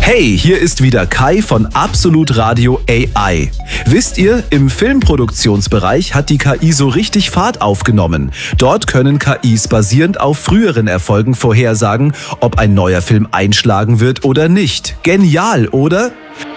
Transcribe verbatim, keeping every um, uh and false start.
Hey, hier ist wieder Kai von Absolut Radio A I. Wisst ihr, im Filmproduktionsbereich hat die K I so richtig Fahrt aufgenommen. Dort können K Is basierend auf früheren Erfolgen vorhersagen, ob ein neuer Film einschlagen wird oder nicht. Genial, oder?